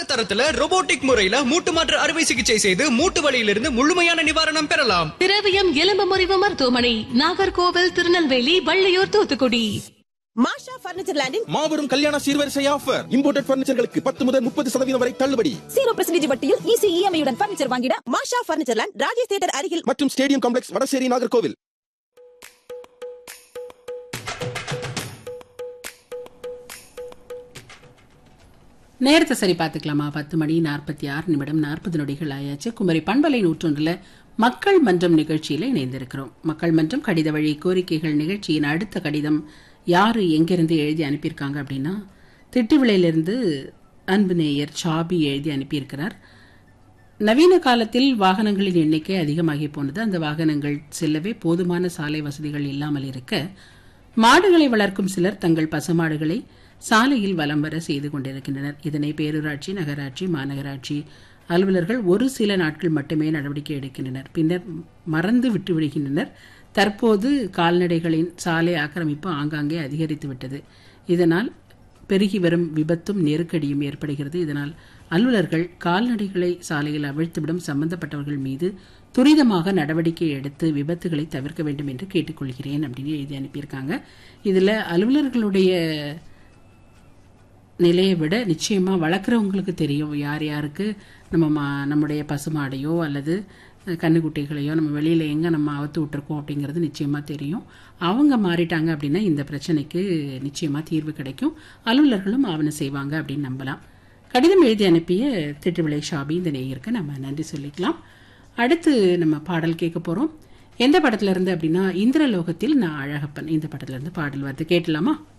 உலக தரத்துல robotic முறையில மூட்டு மாற்று அறுவை சிகிச்சை செய்து மூட்டு வலியிலிருந்து முழுமையான நிவாரணம் பெறலாம். திரவியம் எலும்பு முறிவு மருத்துவமனை, நாகர்கோவில், திருநெல்வேலி, வள்ளியூர், தூத்துக்குடி. மாஷா பர்னிச்சர் லேண்டின் மாபெரும் கல்யாண சீர்வரிசை ஆஃபர். இம்போர்ட்டட் பர்னிச்சர்களுக்கு 10 முதல் 30% வரை தள்ளுபடி. 0% வட்டியில் ஈஸி இஎம்ஐ உடன் பர்னிச்சர் வாங்கிட மாஷா பர்னிச்சர் லேண்ட், ராஜேஷ் தியேட்டர் அருகில் மற்றும் ஸ்டேடியம் காம்ப்ளெக்ஸ், வடசேரி, நாகர்கோவில். நேரத்தை சரி பார்த்துக்கலாமா? 10:46 40 நொடிகள் ஆயாச்சு. குமரி பண்பலை 101 மக்கள் மன்றம் நிகழ்ச்சியில இணைந்திருக்கிறோம். மக்கள் மன்றம் கடித வழி கோரிக்கைகள் நிகழ்ச்சியின் அடுத்த கடிதம் யாரு எங்கிருந்து எழுதி அனுப்பியிருக்காங்க அப்படின்னா, திட்டுவிளையிலிருந்து அன்பு நேயர் சாபி எழுதி அனுப்பியிருக்கிறார். நவீன காலத்தில் வாகனங்களின் எண்ணிக்கை அதிகமாகி போனது. அந்த வாகனங்கள் செல்லவே போதுமான சாலை வசதிகள் இல்லாமல் இருக்க, மாடுகளை வளர்க்கும் சிலர் தங்கள் பசுமாடுகளை சாலையில் வலம் வர செய்து கொண்டிருக்கின்றனர். இதனை பேரூராட்சி, நகராட்சி, மாநகராட்சி அலுவலர்கள் ஒரு சில நாட்கள் மட்டுமே நடவடிக்கை எடுக்கின்றனர். பின்னர் மறந்து விட்டு விடுகின்றனர். தற்போது கால்நடைகளின் சாலை ஆக்கிரமிப்பு ஆங்காங்கே அதிகரித்துவிட்டது. இதனால் பெருகி வரும் விபத்தும் நெருக்கடியும் ஏற்படுகிறது. இதனால் அலுவலர்கள் கால்நடைகளை சாலையில் அவிழ்த்துவிடும் சம்பந்தப்பட்டவர்கள் மீது துரிதமாக நடவடிக்கை எடுத்து விபத்துகளை தவிர்க்க வேண்டும் என்று கேட்டுக்கொள்கிறேன் அப்படின்னு எழுதி அனுப்பியிருக்காங்க. இதில் அலுவலர்களுடைய நிலையை விட நிச்சயமா வளர்க்குறவங்களுக்கு தெரியும் யார் யாருக்கு நம்முடைய பசுமாடையோ அல்லது கண்ணுக்குட்டிகளையோ நம்ம வெளியில எங்க நம்ம அவுத்து விட்டுருக்கோம் அப்படிங்கிறது நிச்சயமா தெரியும். அவங்க மாறிட்டாங்க அப்படின்னா இந்த பிரச்சனைக்கு நிச்சயமா தீர்வு கிடைக்கும். அலுவலர்களும் ஆவணம் செய்வாங்க அப்படின்னு நம்பலாம். கடிதம் எழுதி அனுப்பிய திட்டுவிளை ஷாபி இந்த நேயருக்கு நம்ம நன்றி சொல்லிக்கலாம். அடுத்து நம்ம பாடல் கேட்க போறோம். எந்த படத்துல இருந்து அப்படின்னா, இந்திரலோகத்தில் நான் அழகப்பன், இந்த படத்துல இருந்து பாடல் வருது, கேட்டலாமா?